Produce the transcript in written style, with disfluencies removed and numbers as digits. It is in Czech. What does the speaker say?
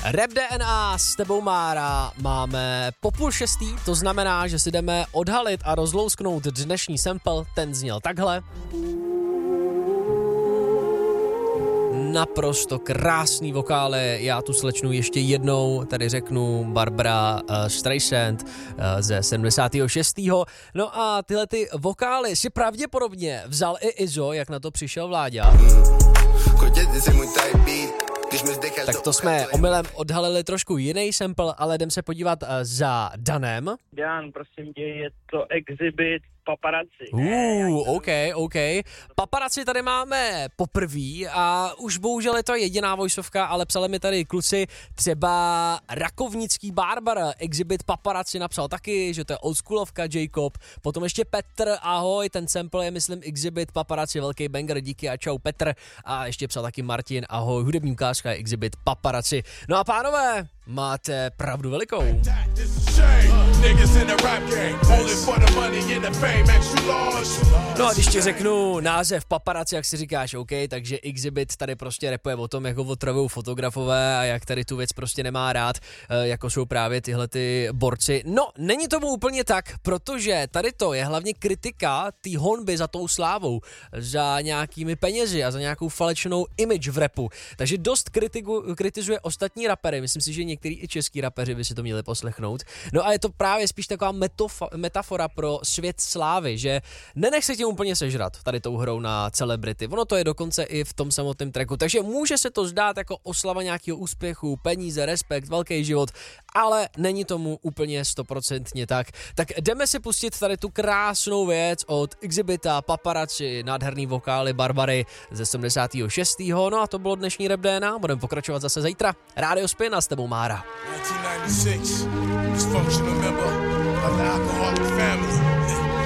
Rap DNA s tebou Mára máme po 5:30, to znamená, že si jdeme odhalit a rozlousknout dnešní sample, ten zněl takhle. Naprosto krásný vokály, já tu slečnu ještě jednou, tady řeknu Barbara Streisand ze 76. No a tyhle ty vokály si pravděpodobně vzal i Izzo, jak na to přišel Vláďa. Tak to jsme omylem odhalili trošku jiný sample, ale jdem se podívat za Danem. Dan, prosím tě, je to Exhibit Paparazzi. OK. Paparazzi tady máme poprvé a už bohužel je to jediná vojsovka, ale psali mi tady kluci, třeba Rakovnický Barbara, Exhibit Paparazzi napsal taky, že to je oldschoolovka Jacob, potom ještě Petr, ahoj, ten sample je myslím Exhibit Paparazzi, velký banger, díky a čau Petr, a ještě psal taky Martin, ahoj, hudební ukázka je Exhibit Paparazzi. No a pánové, máte pravdu velikou. No a když ti řeknu název Paparazzi, jak si říkáš, OK, takže Exhibit tady prostě rapuje o tom, jak ho otravujou fotografové a jak tady tu věc prostě nemá rád, jako jsou právě tyhle ty borci. No, není tomu úplně tak, protože tady to je hlavně kritika té honby za tou slávou, za nějakými penězi a za nějakou falešnou image v rapu. Takže dost kritizuje ostatní rapery, myslím si, že některý i český rapeři by si to měli poslechnout. No a je to právě spíš taková metafora pro svět slávy, že nenech se tím úplně sežrat tady tou hrou na celebrity. Ono to je dokonce i v tom samotném tracku, takže může se to zdát jako oslava nějakého úspěchu, peníze, respekt, velký život, ale není tomu úplně 100% tak. Tak jdeme si pustit tady tu krásnou věc od Exhibita, Paparazzi, nádherný vokály Barbary ze 76. No a to bylo dnešní Rap DNA, budeme pokračovat zase zítra. Rádio Spin a s tebou Mára. 1996, dysfunctional member of the alcoholic family.